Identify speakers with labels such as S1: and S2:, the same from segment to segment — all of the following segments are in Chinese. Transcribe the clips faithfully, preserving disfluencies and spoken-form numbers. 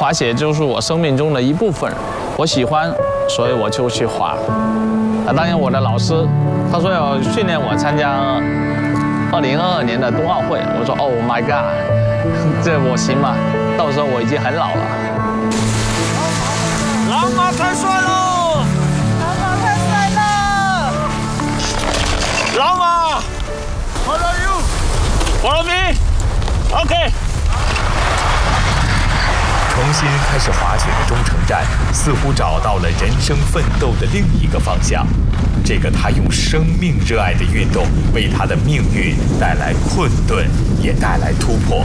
S1: 滑雪就是我生命中的一部分，我喜欢，所以我就去滑。啊，当然我的老师他说要训练我参加二零二二年的冬奥会，我说 Oh my God， 这我行吗？到时候我已经很老了。
S2: 老马太帅喽！
S3: 老马太帅了！
S2: 老马 ，How are you？ Follow me。OK。
S4: 重新开始滑雪的终城站，似乎找到了人生奋斗的另一个方向。这个他用生命热爱的运动，为他的命运带来困顿，也带来突破。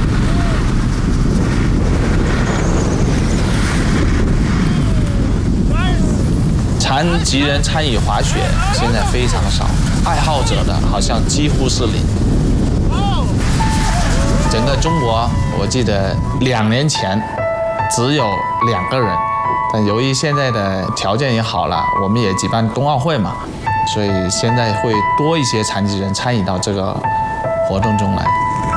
S1: 残疾人参与滑雪现在非常少，爱好者的好像几乎是零。整个中国，我记得两年前只有两个人，但由于现在的条件也好了，我们也举办冬奥会嘛，所以现在会多一些残疾人参与到这个活动中来。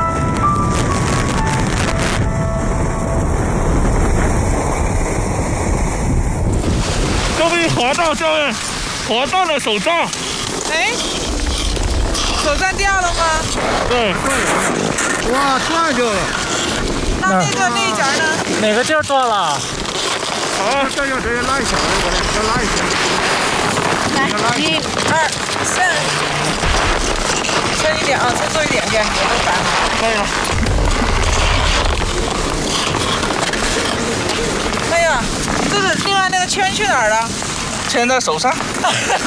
S2: 各位滑道教练，滑道的手杖。
S3: 哎，手杖掉了吗？
S2: 对。
S5: 哇，断掉了。
S3: 那那个那一节呢？
S2: 哪个地儿断了？好，
S5: 这要直接拉一下，我来，要拉一下。
S3: 来，一、二、三，撑一点啊，撑多一点点，我都烦。
S2: 可以了。
S3: 哎呀，这是另外那个圈去哪儿了？
S2: 牵在手上。